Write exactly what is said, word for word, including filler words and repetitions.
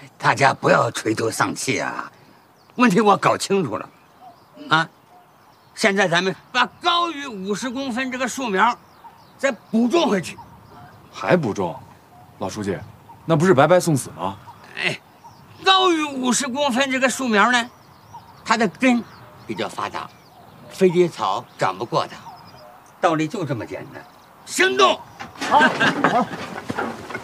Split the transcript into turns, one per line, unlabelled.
大家不要垂头丧气啊！问题我搞清楚了，啊，现在咱们把高于五十公分这个树苗再补种回去。
还补种？老书记，那不是白白送死吗？
哎，高于五十公分这个树苗呢，它的根比较发达，飞碟草长不过它。道理就这么简单，行动！
好，好。